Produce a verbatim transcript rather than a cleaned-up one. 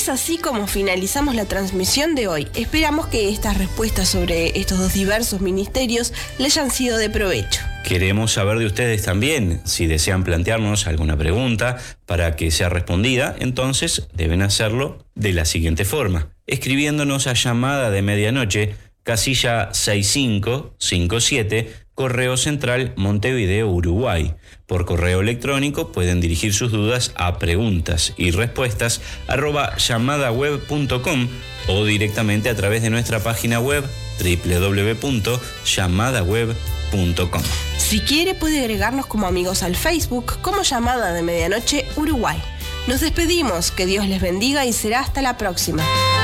es así como finalizamos la transmisión de hoy. Esperamos que estas respuestas sobre estos dos diversos ministerios les hayan sido de provecho. Queremos saber de ustedes también. Si desean plantearnos alguna pregunta para que sea respondida, entonces deben hacerlo de la siguiente forma: escribiéndonos a Llamada de Medianoche, casilla seis cinco cinco siete, Correo Central, Montevideo, Uruguay. Por correo electrónico pueden dirigir sus dudas a preguntas y respuestas arroba llamadaweb punto com o directamente a través de nuestra página web doble u doble u doble u punto llamadaweb punto com. Si quiere puede agregarnos como amigos al Facebook como Llamada de Medianoche Uruguay. Nos despedimos, que Dios les bendiga y será hasta la próxima.